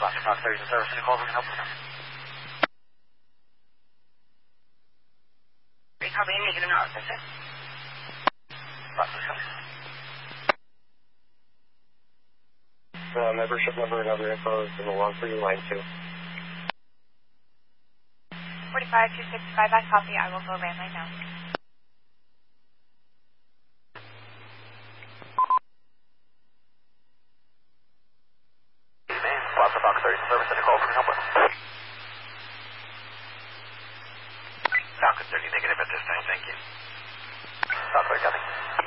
Fox 30 to service. Any calls we can help with? Copy, negative now, that's it. Fox 30. Membership number and other info is in the log for you, line 2. 45265, I copy. I will go landline now. Fox 30 to service. Any calls we can help with? Falcon 30 negative at this time, thank you. Fox 30 copy.